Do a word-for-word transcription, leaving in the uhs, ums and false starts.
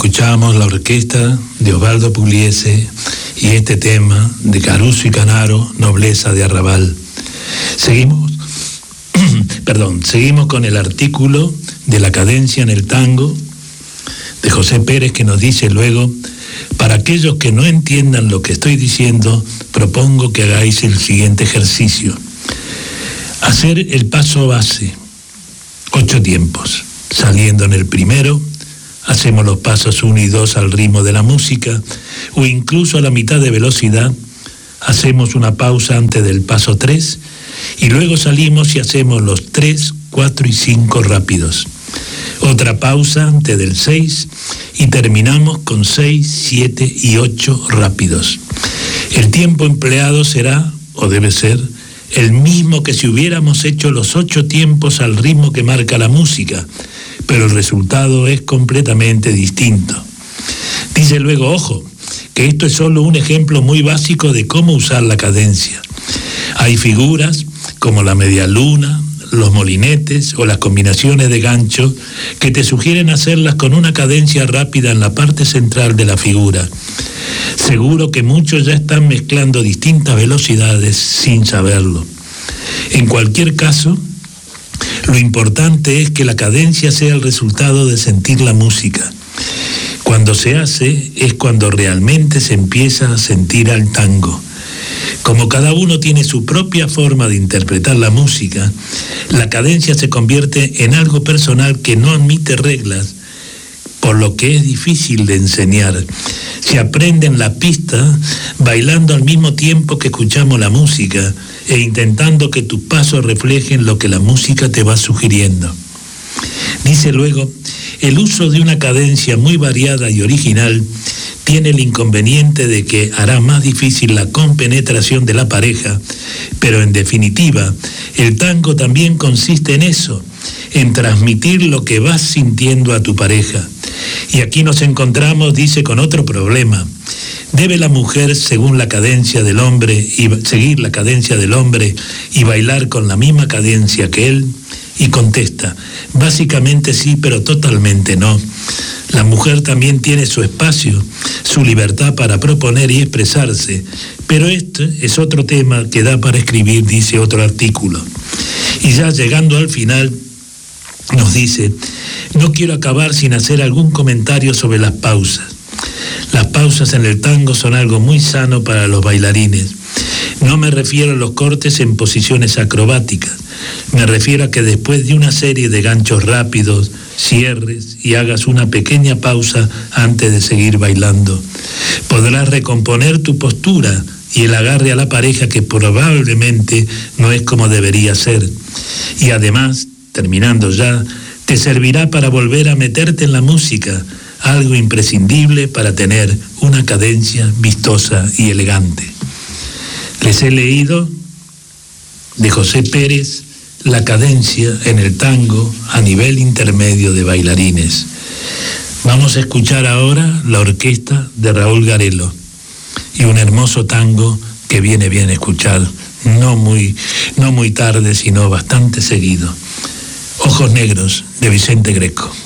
Escuchamos la orquesta de Osvaldo Pugliese y este tema de Caruso y Canaro, Nobleza de Arrabal. Seguimos, perdón, seguimos con el artículo de la cadencia en el tango de José Pérez, que nos dice luego: para aquellos que no entiendan lo que estoy diciendo, propongo que hagáis el siguiente ejercicio. Hacer el paso base, ocho tiempos. Saliendo en el primero, hacemos los pasos uno y dos al ritmo de la música, o incluso a la mitad de velocidad, hacemos una pausa antes del paso tres, y luego salimos y hacemos los tres, cuatro y cinco rápidos. Otra pausa antes del seis, y terminamos con seis, siete y ocho rápidos. El tiempo empleado será, o debe ser, el mismo que si hubiéramos hecho los ocho tiempos al ritmo que marca la música, pero el resultado es completamente distinto. Dice luego, ojo, que esto es solo un ejemplo muy básico de cómo usar la cadencia. Hay figuras como la media luna, los molinetes o las combinaciones de gancho que te sugieren hacerlas con una cadencia rápida en la parte central de la figura. Seguro que muchos ya están mezclando distintas velocidades sin saberlo. En cualquier caso, lo importante es que la cadencia sea el resultado de sentir la música. Cuando se hace es cuando realmente se empieza a sentir al tango. Como cada uno tiene su propia forma de interpretar la música, la cadencia se convierte en algo personal que no admite reglas, por lo que es difícil de enseñar. Se aprende en la pista, bailando al mismo tiempo que escuchamos la música e intentando que tus pasos reflejen lo que la música te va sugiriendo. Dice luego, el uso de una cadencia muy variada y original tiene el inconveniente de que hará más difícil la compenetración de la pareja, pero en definitiva, el tango también consiste en eso, en transmitir lo que vas sintiendo a tu pareja. Y aquí nos encontramos, dice, con otro problema. ¿Debe la mujer, según la cadencia del hombre, y seguir la cadencia del hombre y bailar con la misma cadencia que él? Y contesta, básicamente sí, pero totalmente no. La mujer también tiene su espacio, su libertad para proponer y expresarse, pero este es otro tema que da para escribir, dice otro artículo. Y ya llegando al final, nos dice, no quiero acabar sin hacer algún comentario sobre las pausas. Las pausas en el tango son algo muy sano para los bailarines. No me refiero a los cortes en posiciones acrobáticas. Me refiero a que después de una serie de ganchos rápidos, cierres y hagas una pequeña pausa antes de seguir bailando. Podrás recomponer tu postura y el agarre a la pareja, que probablemente no es como debería ser. Y además, terminando ya, te servirá para volver a meterte en la música, algo imprescindible para tener una cadencia vistosa y elegante. Les he leído de José Pérez la cadencia en el tango a nivel intermedio de bailarines. Vamos a escuchar ahora la orquesta de Raúl Garelo y un hermoso tango que viene bien escuchar, no muy, no muy tarde, sino bastante seguido. Ojos Negros, de Vicente Greco.